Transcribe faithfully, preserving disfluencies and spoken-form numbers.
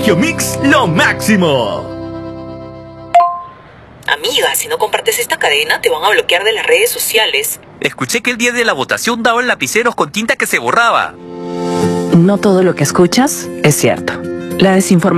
Colegio Mix, lo máximo. Amiga, si no compartes esta cadena, te van a bloquear de las redes sociales. Escuché que el día de la votación daban lapiceros con tinta que se borraba. No todo lo que escuchas es cierto. La desinformación